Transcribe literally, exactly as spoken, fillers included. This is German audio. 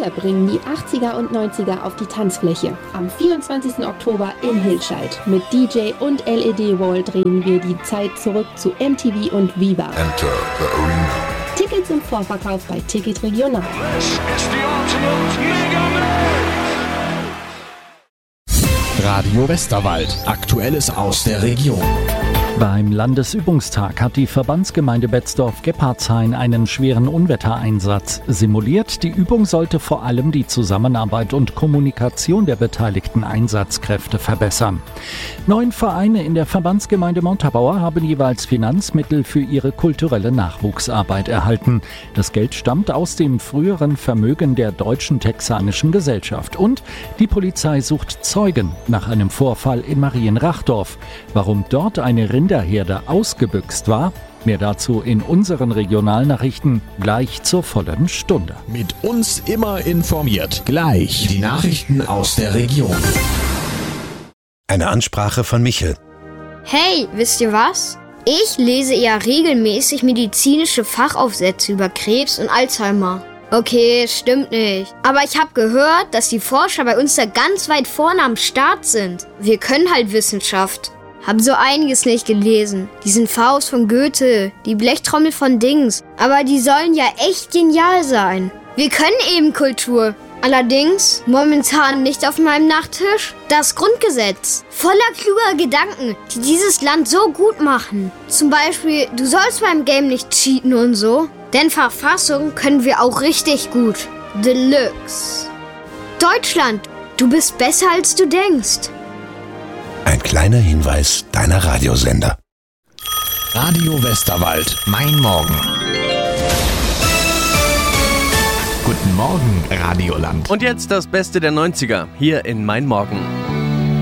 Wir bringen die achtziger und neunziger auf die Tanzfläche. Am vierundzwanzigsten Oktober in Hilscheid. Mit D J und L E D-Wall drehen wir die Zeit zurück zu M T V und Viva. Enter the arena. Tickets im Vorverkauf bei Ticket Regional. This is the ultimate Mega Mix. Radio Westerwald. Aktuelles aus der Region. Beim Landesübungstag hat die Verbandsgemeinde Betzdorf-Gebhardshain einen schweren Unwettereinsatz simuliert. Die Übung sollte vor allem die Zusammenarbeit und Kommunikation der beteiligten Einsatzkräfte verbessern. Neun Vereine in der Verbandsgemeinde Montabaur haben jeweils Finanzmittel für ihre kulturelle Nachwuchsarbeit erhalten. Das Geld stammt aus dem früheren Vermögen der Deutschen Texanischen Gesellschaft. Und die Polizei sucht Zeugen nach einem Vorfall in Marienrachdorf. Warum dort eine Rinderherde ausgebüxt war, mehr dazu in unseren Regionalnachrichten gleich zur vollen Stunde. Mit uns immer informiert. Gleich die Nachrichten aus der Region. Eine Ansprache von Michel. Hey, wisst ihr was? Ich lese ja regelmäßig medizinische Fachaufsätze über Krebs und Alzheimer. Okay, stimmt nicht. Aber ich habe gehört, dass die Forscher bei uns da ganz weit vorne am Start sind. Wir können halt Wissenschaft. Hab so einiges nicht gelesen. Diesen Faust von Goethe, die Blechtrommel von Dings. Aber die sollen ja echt genial sein. Wir können eben Kultur. Allerdings momentan nicht auf meinem Nachttisch das Grundgesetz. Voller kluger Gedanken, die dieses Land so gut machen. Zum Beispiel, du sollst beim Game nicht cheaten und so. Denn Verfassung können wir auch richtig gut. Deluxe. Deutschland, du bist besser als du denkst. Ein kleiner Hinweis deiner Radiosender. Radio Westerwald. Mein Morgen. Guten Morgen, Radioland. Und jetzt das Beste der neunziger, hier in Mein Morgen.